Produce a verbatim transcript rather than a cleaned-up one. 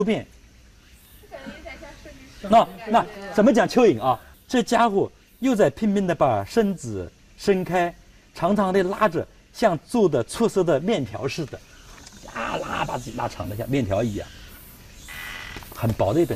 变。那那怎么讲蚯蚓啊？这家伙又在拼命的把身子伸开，长长的拉着，像做的出色的面条似的，拉拉把自己拉长的像面条一样，很薄的一本。